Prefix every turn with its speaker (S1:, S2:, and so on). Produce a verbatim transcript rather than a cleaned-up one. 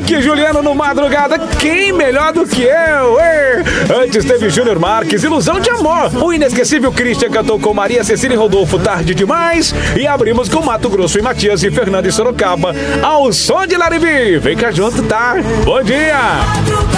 S1: Henrique Juliano no Madrugada. Quem melhor do que eu? Ei. Antes teve Júnior Marques, Ilusão de Amor. O inesquecível Christian cantou com Maria Cecília e Rodolfo, Tarde Demais. E abrimos com Mato Grosso e Matias e Fernando e Sorocaba, ao som de Laribi. Vem cá junto, tá? Bom dia!